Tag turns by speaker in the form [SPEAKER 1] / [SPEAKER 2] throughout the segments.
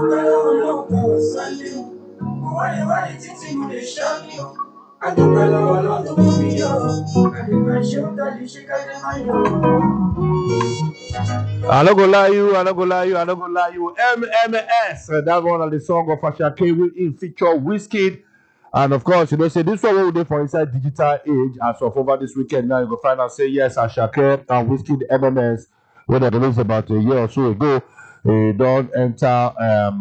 [SPEAKER 1] I don't go lie you, I don't go lie you, I don't go lie you. MMS, that one of the song of Ashake will in feature Wizkid. And of course, say this one will do for inside digital age. As of over this weekend, now you go find out say yes, Ashake and Wizkid MMS, when they released about a year or so ago, they don't enter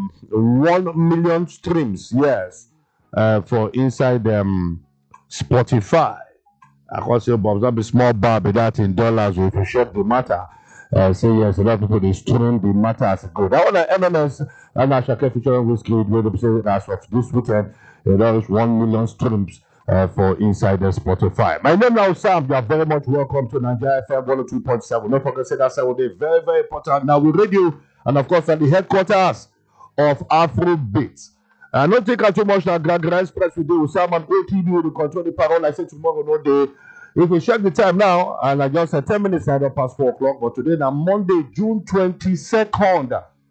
[SPEAKER 1] 1 million streams, yes, for inside Spotify. I can say, Bob, that be small bar, be that in dollars, if you check the matter. Say yes, a lot of people they stream the matter as it goes. That one MMS and Ashake featuring Wizkid, where they say as of this weekend, there is 1 million streams for inside the Spotify. My name now Sam. You are very much welcome to Nigeria FM 102.7. Don't forget to say that Saturday, very, very important. Now we radio, and of course at the headquarters of Afrobeat. I don't think too much that Grand Express we do with Sam and OTB will control the parole. I say tomorrow no day. If we check the time now, and I just said 10 minutes now past 4 o'clock, but today now Monday, June 22nd,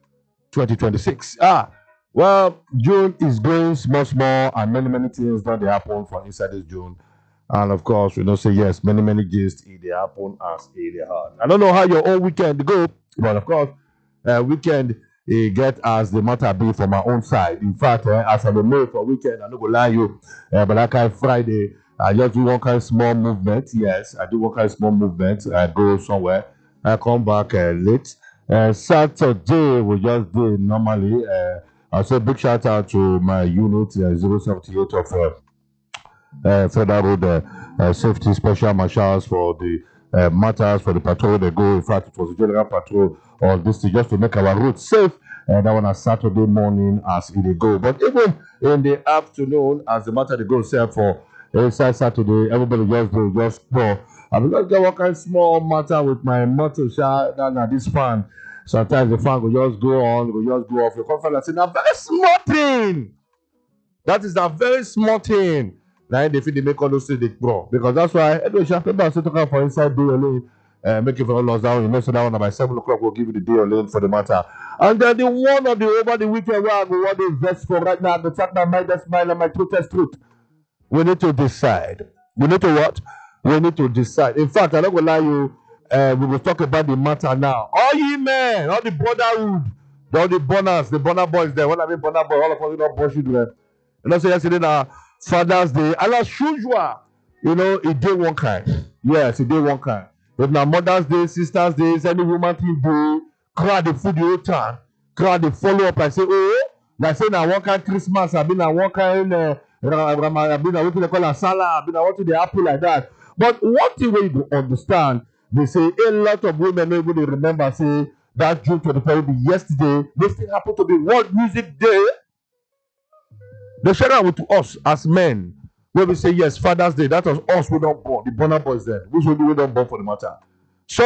[SPEAKER 1] 2026. Well, June is going small, and many things that they happen for inside this June. And of course, we don't say yes, many gist they happen as they hard. I don't know how your own weekend go, but of course, weekend get as the matter be for my own side. In fact, as I know for weekend, I don't go lie you, but that kind of Friday, I just do one kind of small movement. Yes, I do one kind of small movement. I go somewhere. I come back late. Saturday we just do normally. I say big shout out to my unit 078 of Federal Road Safety Special Marshals for the matters for the patrol they go. In fact, it was a general patrol on this just to make our route safe. That one on Saturday morning as it go. But even in the afternoon, as the matter they go sell for. Inside Saturday, everybody just go. I will just get one kind of small matter with my motor shot. Now this fan. Sometimes the fan will just go on, will just go off. You come and say, now very small thing. That is a very small thing. Now they feel they make all those things they grow. Because that's why anyway, people are talking for inside day lane. Make it for all lost down. You know, so that one by 7 o'clock we'll give you the day lane for the matter. And then the one of the over the weekend where I go want to invest for right now. The fact that my mind smile and my truth is truth. We need to decide. We need to what? We need to decide. In fact, I'm not going to lie you. We will talk about the matter now. All ye men, all the brotherhood, all the boners, the bonner boys there. When I mean bonner boy, all of us don't born children. You know, so yesterday now, Father's Day. And as usual, you know, it did one kind. Yes, it did one kind. If now Mother's Day, Sister's Day, any woman thing day, cry the food the whole time, cry the follow up and say, oh, like say now one kind Christmas, I've been now one kind I've been what they call a salad, I've been what they apple like that. But one thing we to understand, they say a lot of women don't even remember say that June 23rd yesterday, this thing happened to be World Music Day. They share that with us as men. When we say yes, Father's Day, that was us we don't born, the Bonner Boys then. Which one do we don't born for the matter? So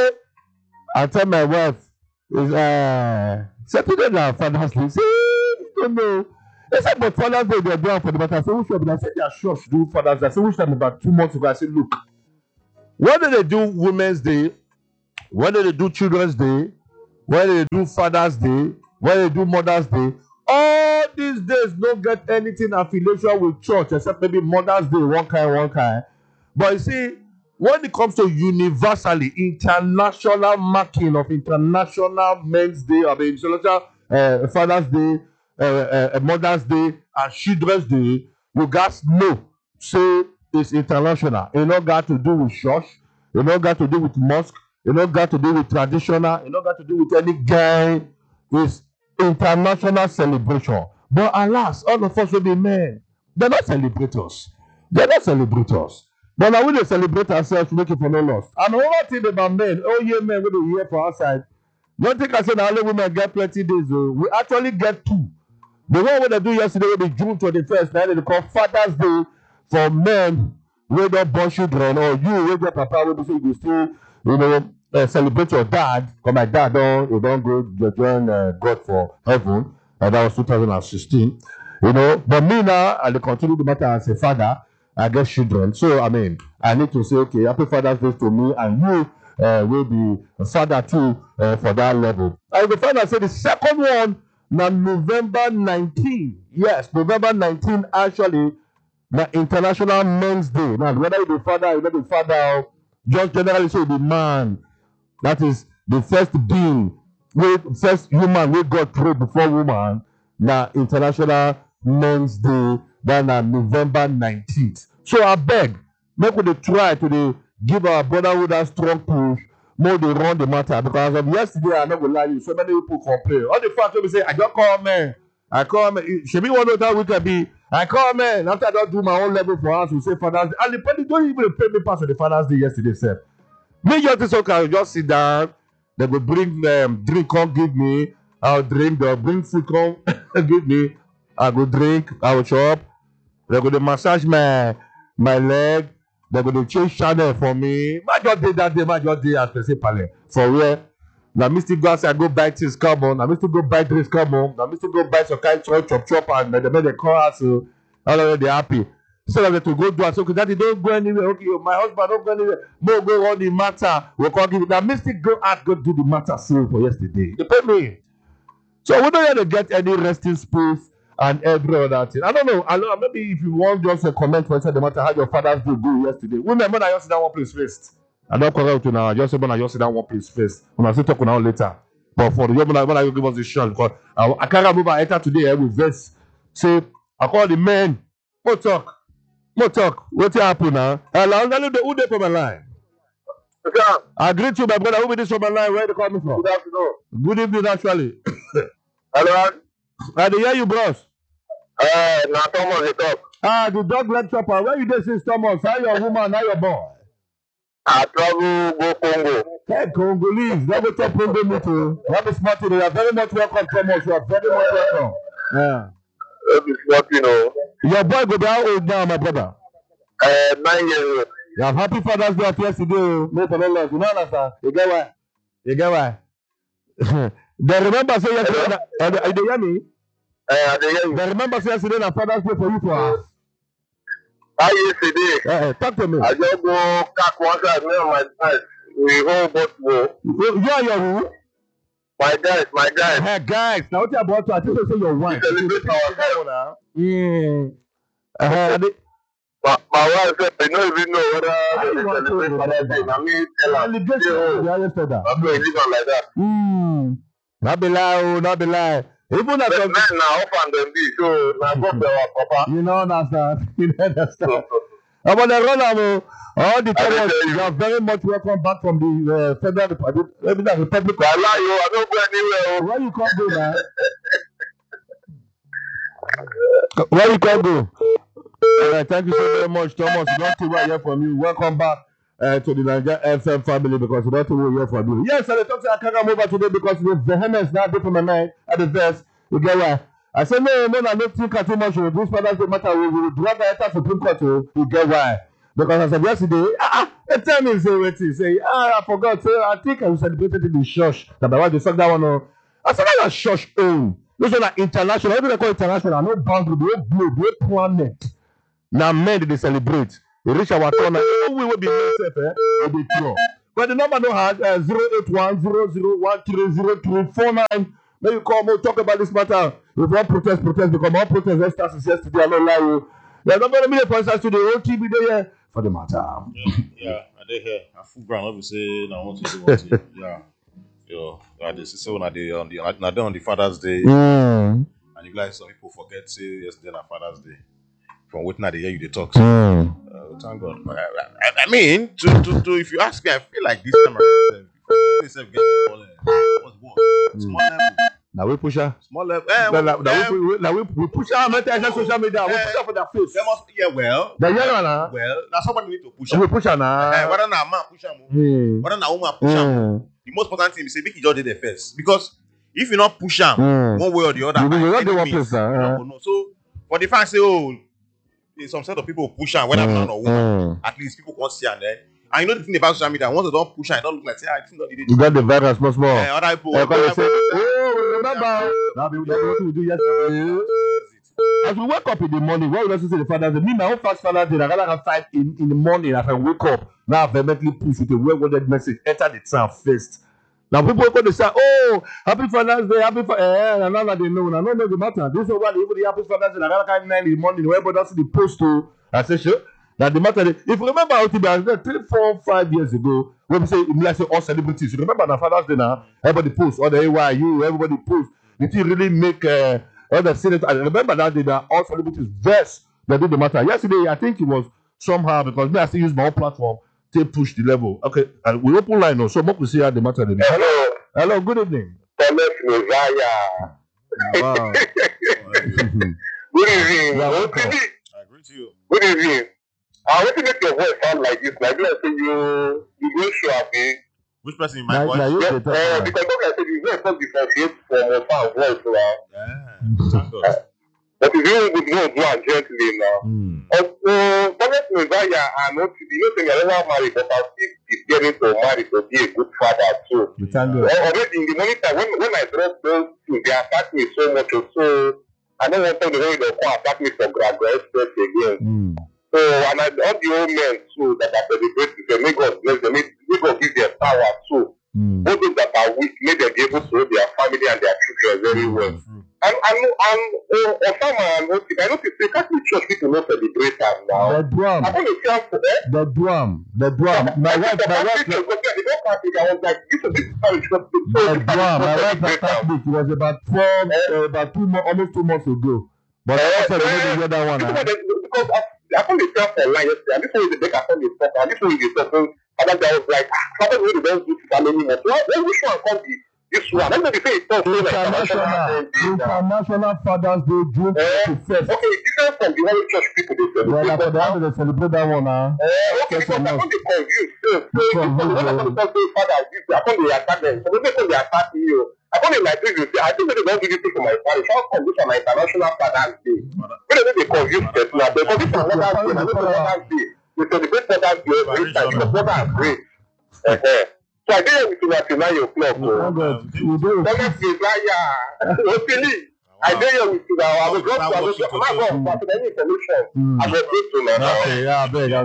[SPEAKER 1] I tell my wife is Saturday now Father's Day. See, you don't know. They said, but Father's Day, they're doing for the matter. I said, which one? I said, they're sure to do Father's Day. I said, which time about 2 months ago? I said, look, when do they do Women's Day? When do they do Children's Day? When do they do Father's Day? When do they do Mother's Day? All these days don't get anything affiliation with church except maybe Mother's Day, one kind. But you see, when it comes to universally international marking of International Men's Day, I mean, international Father's Day, Mother's Day and Children's Day, you guys know, say it's international. It not got to do with church, it not got to do with mosque, it not got to do with traditional, it not got to do with any guy. It's international celebration. But alas, all of us will be men. They're not celebrators. They're not celebrators. But now we they celebrate ourselves to make it for no loss. And one thing about men, oh yeah, men, we do here for outside. Don't think I said only women get plenty days. We actually get 2. The one they do yesterday will be June 21st. Now they call Father's Day for men who don't born children, or you with your papa will be saying you still, you know, celebrate your dad. Because my dad you don't go join God for heaven. And that was 2016. You know, but me now, I continue the matter as a father. I get children. So I mean, I need to say, okay, happy Father's Day to me, and you will be a father too for that level. And the father said the second one Now November 19. Yes, November 19 actually the International Men's Day. Now, whether you be father or not be father, just generally say the man. That is the first being, first human we God created before woman. Now International Men's Day. Then November 19th. So I beg, make we try to give our brotherhood a strong push. More they run the matter because of yesterday. I'm not gonna lie you. So many people complain. All the fact we say, I just call man. I call man. Should be one of that we can be. I call man. After I don't do my own level for us, we say Father's Day. And the penny don't even pay me pass on the Father's Day yesterday, sir. Me just this okay, just sit down. They will bring drink, come give me. I'll drink. They'll bring food, come give me. I go drink. I will chop. They're going to massage my leg. They're going to change channel for me. My just did that day. My just did as per se pale. For where? Now, me still go outside, I go buy things, come on. Now, me still go buy drinks, come on. Now, me still go buy some kind of chop, and they make the call us. All of them happy. So that to go do it. So, daddy don't go anywhere. Okay, my husband don't go anywhere. More go on the matter. We'll call give it. Now, me still go out, go do the matter soon for yesterday. They pay me. So, we don't have to get any resting space and every other thing. I don't know. Maybe if you want just a comment for inside the matter how your Father's Day go yesterday. Women, when I just sit down one place first. I don't correct you now. Just say when I just sit down one place first. When I still talk now later. But for the when I give us the shot because I can't remember I enter today with verse. Say I call the men. More talk. What happen now? I'll tell you who they from my line.
[SPEAKER 2] Yeah.
[SPEAKER 1] I greet you, my brother. Who be this from my line? Where they coming from?
[SPEAKER 2] Good afternoon.
[SPEAKER 1] Good evening, actually.
[SPEAKER 2] Hello.
[SPEAKER 1] I dey hear you, bros.
[SPEAKER 2] Now Thomas dey talk.
[SPEAKER 1] The dog leg chopper. Where you dey since Thomas? How your woman? How your boy?
[SPEAKER 2] I travel go Congo.
[SPEAKER 1] Hey, Congolese. Don't go talk Congo me too. You have a smart today. You are very much welcome, Thomas. You are very much welcome. Yeah.
[SPEAKER 2] That is what you know.
[SPEAKER 1] Your boy go be how old now, my brother?
[SPEAKER 2] 9 years old.
[SPEAKER 1] You have happy Father's Day of yesterday. No problem. You know understand? You get why? They remember say yesterday. They hear me?
[SPEAKER 2] I dey hear you.
[SPEAKER 1] They remember say yesterday na Father's Day for you to ask.
[SPEAKER 2] How yesterday?
[SPEAKER 1] Talk to me.
[SPEAKER 2] I just go cack one side, me and my guys. We all both go.
[SPEAKER 1] You and your who?
[SPEAKER 2] My guys.
[SPEAKER 1] Hey guys, now what you about to? I think you say your wife.
[SPEAKER 2] We celebrate ourselves. My wife said, I don't even know whether they celebrate Father's Day. I mean, tell her. I'm going to live on like that.
[SPEAKER 1] Not be lie. Even at
[SPEAKER 2] the men now off and them be so now go to our papa.
[SPEAKER 1] You know understand. About the run all the time you are very much welcome back from the Federal Republic. Republic.
[SPEAKER 2] I don't go anywhere.
[SPEAKER 1] Where you come go now? Where you come go? Thank you so very much, Thomas. We don't to hear from you. Welcome back to the Nigeria FM family because we don't to hear from you. Yes, I talk to Akara over today because the vehemence now different my mind at the verse. You get why? I said no, I don't think too much of this Father's Day matter. We will drag the enter Supreme Court. You get why? Because I said yesterday, the time is waiting. Say, I forgot. Say, I think I celebrated in the church. That by why they suck that one on. I said that church own. This one are international. What do they call international? No boundary, no globe, no planet. Now men they celebrate. They reach our turn. We will be safe, we be pure. But the number no has 08100130349. Then you come and talk about this matter. If you want protest, because all protest just started yesterday. I don't lie you. There's not going to be a process to the whole TV there for the matter.
[SPEAKER 3] Yeah, I did hear. I full ground. Obviously, I want to. Yeah, yo, this is so on the Father's Day. And you guys, some people forget say yesterday na Father's Day. From waiting at the year you they talk. Thank God. I mean, to if you ask me, I feel like this time around, small level.
[SPEAKER 1] Now we push her.
[SPEAKER 3] Small level.
[SPEAKER 1] Now we push her. We social media. We push her for their face.
[SPEAKER 3] Well. Well, now somebody need to push her.
[SPEAKER 1] We push her now.
[SPEAKER 3] Whether na man push her, whether na woman push her. The most important thing is say make you just do the first, because if you not push her one way or the other,
[SPEAKER 1] you not do one place.
[SPEAKER 3] So for the fact say some set of people push her, whether man or woman, at least people can't see her there. And you know the thing about social media, once they don't push her, it don't look like say I think that
[SPEAKER 1] you got the virus much more.
[SPEAKER 3] Other people.
[SPEAKER 1] Remember, that be what we do yesterday. As we wake up in the morning, what we also say the Father's Day. Me, my own first Father's Day, I gotta have 5 in the morning. As I wake up, now I vehemently push with a well-worded message. Enter the town first. Now people are going to say, "Oh, happy Father's Day, happy and now that they know, now no the matter. This is why even the happy Father's Day, I can't 9 in the morning, wherever that's the post to I say sure. That the matter. If you remember how to be 3, 4, 5 years ago, when we say let's say all celebrities, you remember the Father's Day now, everybody post, all the AYU, everybody post. Did you really make all the senate? I remember that day that all celebrities verse that did the matter. Yesterday, I think it was somehow because me I still use my own platform. They push the level. Okay, and we open line now, so we see how the matter.
[SPEAKER 2] Hello.
[SPEAKER 1] Hello, good evening.
[SPEAKER 2] Thomas Messiah.
[SPEAKER 1] Wow.
[SPEAKER 2] Good evening.
[SPEAKER 1] Yeah,
[SPEAKER 3] I agree to you.
[SPEAKER 2] Good evening. I want to make your voice sound like this. Like let's say you go shopping.
[SPEAKER 3] Which person in my voice?
[SPEAKER 2] Yes, because like I said, you very not differentiate from your sound voice, right?
[SPEAKER 3] Yeah, thank God.
[SPEAKER 2] But it's very good to do it gently now. Thomas Messiah and OTB, you know, I never married, but I'm still preparing to marry to be a good father too. Already in the morning time, when I drop those things, they attack me so much. So I don't want them to attack me for graduate again. So, and all the old men too that are celebrating, may God bless them, may God give them power too. All those that are weak, may they be able to hold their family and their children very well. And Osama and Otip, I noticed the Catholic Church people not celebrate them now.
[SPEAKER 1] The drum.
[SPEAKER 2] I want to tell for them.
[SPEAKER 1] The drum. My wife.
[SPEAKER 2] I was like, this is Catholic Church.
[SPEAKER 1] The drum. My wife was Catholic. It was about 2 months, almost 2 months ago. But I celebrated the other one.
[SPEAKER 2] Because I found the self online yesterday, and this one is the back I found the stuff, and this one is the stuff. So I was like, how about we don't do this anymore? So which one come be this one? I'm going to say it's not
[SPEAKER 1] International Father's Day, June 21st.
[SPEAKER 2] Okay, it's different from the Holy Church people.
[SPEAKER 1] They celebrate that one,
[SPEAKER 2] okay, because I found the confused. So when I say Father, I found the attack them. So they say they attack you. I found in my previous day, I think they don't do this for my parish. How come this on my International Father's Day? When they confuse person, because this is Father's Day. We celebrate Father's Day every time. Because Father is great. So I did it with 9 o'clock. Thomas Messiah. I did it with you. I was going to any information. I was going to know.
[SPEAKER 1] Okay, yeah, I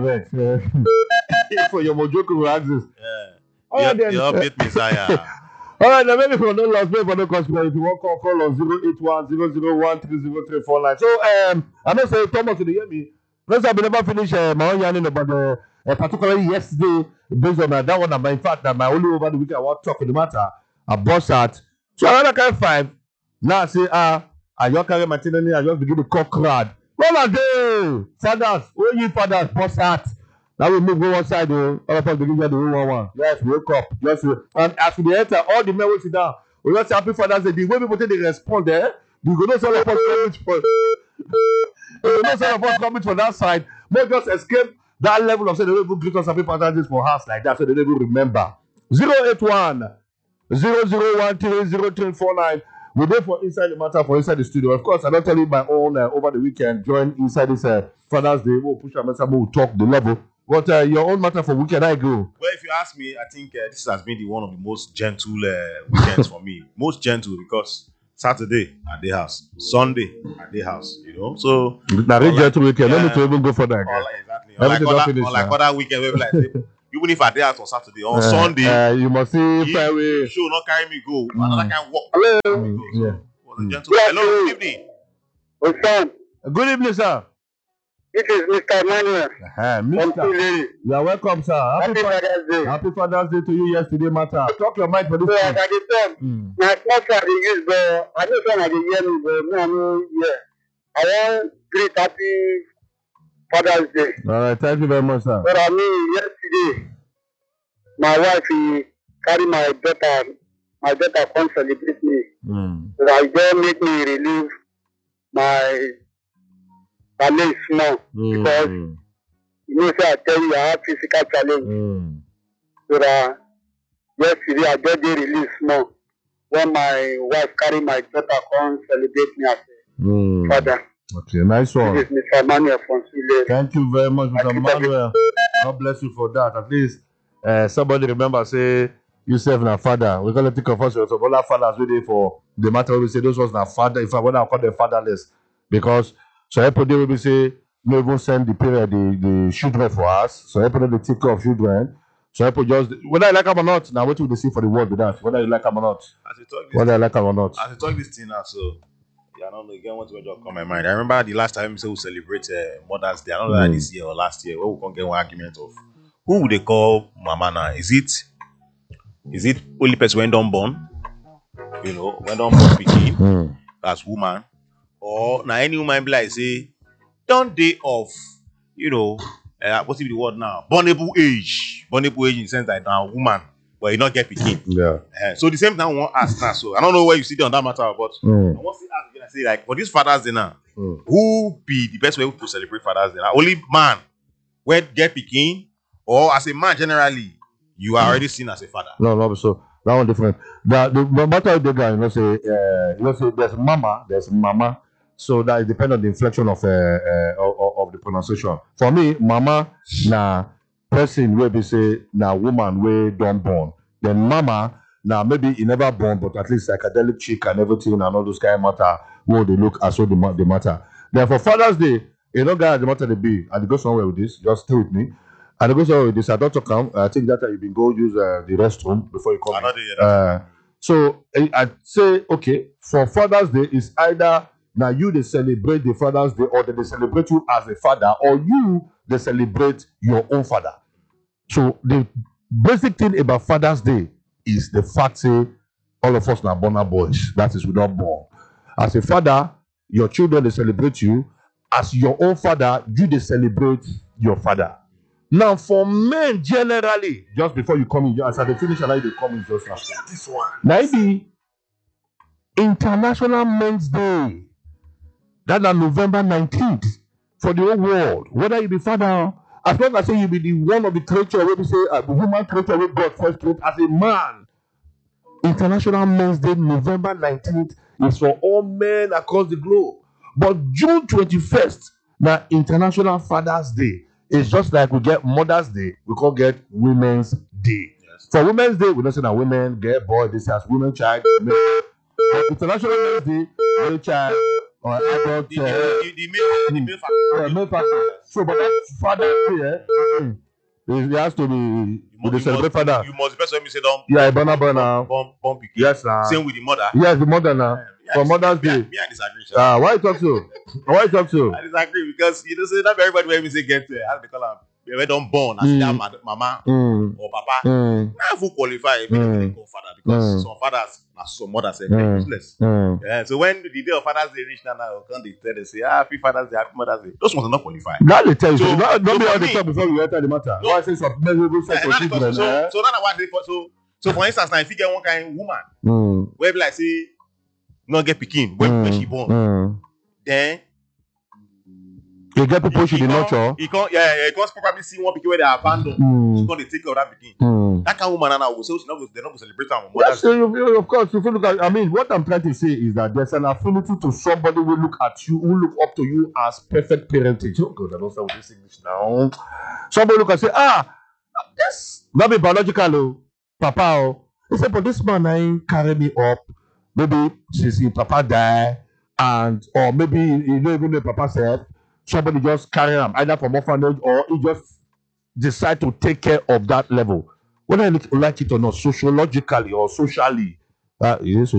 [SPEAKER 1] beg. For your Mojoku axis.
[SPEAKER 3] Yeah. You update Messiah.
[SPEAKER 1] All right, now maybe for no loss, maybe for no conspiracy, if you want to call on 081-001-300349. So, I know say Thomas, you hear me? First, I've never finished my own yarning about the particularly yesterday, based on that one. In fact, that my only over the weekend I want to talk on the matter. I bust out. So another kind of 5. Now I say, I just carry my tenant, I just begin to call crowd. Well, I do. Fathers, all you fathers, bust out. Now we move one side, all of us begin to do 1-1. Yes, wake up. Yes, and as we enter, all the men will sit down. We just happy Father's Day. The way people take the respond there, we go know some of us coming for that side. May just escape that level of saying they don't even greet us happy Father's Day for us like that, so they don't even remember. 081-001-300349. We're there for Inside the Matter for Inside the Studio. Of course, I don't tell you my own over the weekend. Join Inside this Father's Day. We'll push our message, we'll talk the level. But your own matter for weekend, I go.
[SPEAKER 3] Well, if you ask me, I think this has been one of the most gentle weekends for me. Most gentle because Saturday at the house, Sunday at the house, you know. So
[SPEAKER 1] now gentle weekend. No need to even go for that.
[SPEAKER 3] Exactly. Like other weekend, where like even if I dey out on Saturday, on Sunday,
[SPEAKER 1] you must see fairway.
[SPEAKER 3] Show not carry me go. Another can walk. Hello. Hello. Good evening.
[SPEAKER 1] Good evening, sir.
[SPEAKER 2] This is Mr. Emmanuel.
[SPEAKER 1] Mr. You are welcome, sir. Happy Father's Day. Happy Father's Day to you yesterday, matter. Talk your mind for this.
[SPEAKER 2] So, at the time, my sponsor they use, but I don't know how they hear me, but no, yeah. I want great happy Father's Day.
[SPEAKER 1] All right, thank you very much, sir.
[SPEAKER 2] But I mean, yesterday, my wife carried my daughter come celebrate me. So I just make me relieve my challenge small because you know, say I tell you I have physical challenge. So that yesterday I just did release small when my wife carry my daughter come celebrate me as a father.
[SPEAKER 1] Okay, nice one.
[SPEAKER 2] This is Mr. Emmanuel from Sule.
[SPEAKER 1] Thank you very much, Mr. Emmanuel. God bless you for that. At least somebody remember say yourself and a father. We're gonna think of us as some other fathers waiting for the matter. We say those ones are father. If I want to call them fatherless, because so everybody will say no even send the children for us. So everybody they take care of children. So people just whether you like them or not, now what will they see for the world with that? Whether you like them or not. Whether you like them or not.
[SPEAKER 3] As you talk this thing now, so yeah, I don't know again what just come on my mind. I remember the last time we say we celebrate Mother's Day. I don't know that this year or last year, where we can get one argument of who would they call mama now? Is it only person when don't born? You know, when don't born pikin as woman, or now any woman be like say, don't day off, you know, what's the word now? Bornable age in the sense that now woman, but you not get pikin.
[SPEAKER 1] Yeah.
[SPEAKER 3] So the same thing I want to ask now. So I don't know where you sit on that matter, but I want to ask again. I say like for this Father's Day now, who be the best way to celebrate Father's Day? Now, only man where get pikin, or as a man generally, you are already seen as a father.
[SPEAKER 1] No, so that one different. The matter of the guy, say there's mama. So that it depends on the inflection of the pronunciation. For me, mama na person where they say na woman where don't born. Then mama now maybe he never born, but at least academic chick and everything and all those kind of matter where they look as well the matter. Then for Father's Day, you know guys the matter they be and they go somewhere with this. Just stay with me. And they go somewhere with this. I don't come. I think that you been go use the restroom before you come. So I say okay for Father's Day is either. Now you they celebrate the Father's Day, or they celebrate you as a father, or you they celebrate your own father. So the basic thing about Father's Day is the fact that all of us are born boys. That is, we not born. As a father, your children they celebrate you. As your own father, you they celebrate your father. Now for men generally, just before you come in, as I finish and I they come in just after this one. Now it be International Men's Day. That's on November 19th for the whole world. Whether you be father, as long as you be the one of the creature, where we say the human creature where God first created as a man. International Men's Day, November 19th, is for all men across the globe. But June 21st, now International Father's Day. It's just like we get Mother's Day, we can get Women's Day. Yes. For Women's Day, we don't say that women get boy, this has women child. International Men's Day, male child. Or adult, the male factor. So, but that's Father's Day, it has to be with the celebrate father.
[SPEAKER 3] You must be person when you say don't.
[SPEAKER 1] Yeah, burn. Yes,
[SPEAKER 3] same with the mother.
[SPEAKER 1] Yes, the mother now. For Mother's Day.
[SPEAKER 3] Me, I disagree.
[SPEAKER 1] Why you talk so? Why you talk so?
[SPEAKER 3] I disagree because you know, say not everybody when we say get how they call them. They don't born as their mama or papa. Now who qualify? Maybe they call father because some fathers. Some mothers say useless. Yeah, so when the day of Father's Day reach now, they say, happy Father's Day, happy Mother's Day. Those ones are not qualified.
[SPEAKER 1] That they tell you. So, don't be on the top before we enter the matter. Why say some measurable sex for children?
[SPEAKER 3] So that's what they so for instance, now if you get one kind of woman, where be like say, not get pikin when she born, then
[SPEAKER 1] you get people she did nurture.
[SPEAKER 3] He can't probably see one pikin where they abandoned. She's gonna take care of that pikin. That kind of woman now will say they're not going to celebrate her.
[SPEAKER 1] Yes, of course. If you look at, I mean, what I'm trying to say is that there's an affinity to somebody who look at you, who look up to you as perfect parentage. Oh God, I don't start with this English now. Somebody look and say, this not be biological, Papa. He said, but this man ain't carry me up. Maybe since Papa die, or maybe you don't even know Papa said. Somebody just carry him either from orphanage or he just decide to take care of that level. Whether you like it or not, sociologically or socially, that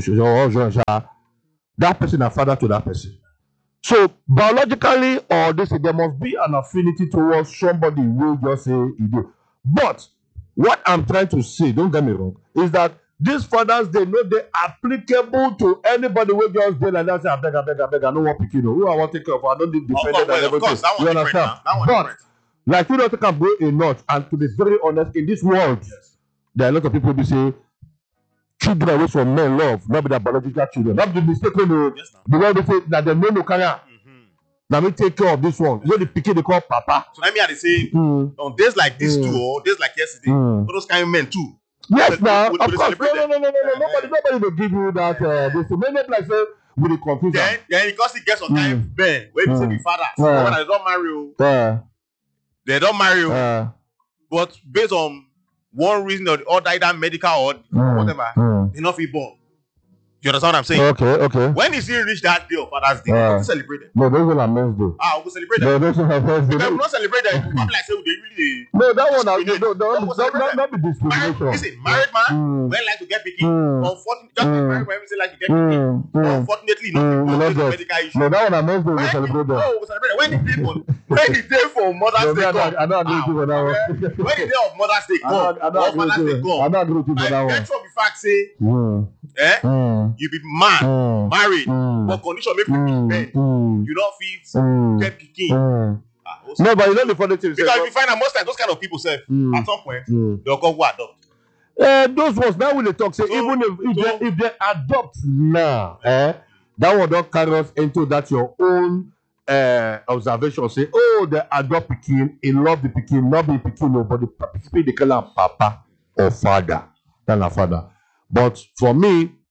[SPEAKER 1] person is father to that person. So biologically, or there must be an affinity towards somebody who just say he do. But what I'm trying to say, don't get me wrong, is that these fathers they know they applicable to anybody who just did like that. Say, I beg, I don't want pikin. Who I want to take care of? I don't need defended and everything.
[SPEAKER 3] Of course, that one different. That one different.
[SPEAKER 1] Like you don't think I'm going a notch, and to be very honest, in this world, there are a lot of people who say children away from men love, not be their biological children. Not be mistaken. The way they say that they no carry. Now me take care of this one. You know the pikin they call Papa.
[SPEAKER 3] So let me say on days like this too, or days like yesterday, all those kind of men too.
[SPEAKER 1] Yes, now of course. No. Nobody will give you that. This many like say with the confusion.
[SPEAKER 3] Then because it gets on time, men when you say the father, when they don't marry, they don't marry, but based on one reason or the other, either medical or whatever, they not be born. You understand what I'm saying?
[SPEAKER 1] Okay.
[SPEAKER 3] When is it reach that day of Father's Day? We'll celebrate it.
[SPEAKER 1] No, those are Men's Day.
[SPEAKER 3] We'll celebrate that.
[SPEAKER 1] No, those are Men's Day.
[SPEAKER 3] If we'll not celebrate that, we'll like say they really.
[SPEAKER 1] No, that one, not be discrimination.
[SPEAKER 3] Listen, married man, when like to get picking, unfortunately, just married man, say like to get picking. Unfortunately, not medical issue.
[SPEAKER 1] No, that one, Men's Day, we celebrate that.
[SPEAKER 3] No, we celebrate that. When the day for Mother's Day come,
[SPEAKER 1] I don't agree with you for that one.
[SPEAKER 3] When the day of Mother's Day come, or Father's Day come,
[SPEAKER 1] I don't agree with you for that one.
[SPEAKER 3] I get from the fact say, you be man, married, but condition make you be bed. You don't fit get picking.
[SPEAKER 1] No, but you know the funny thing.
[SPEAKER 3] Because if you find out most times those kind of people say at some point they'll go go adopt.
[SPEAKER 1] Those ones now when they talk say even if they adopt now, that one don't carry us into that your own observation. Say, oh, they adopt Pekin, he love the Pekin, not be Pekin, nobody participate. They call him Papa or Father, than a father. But for me,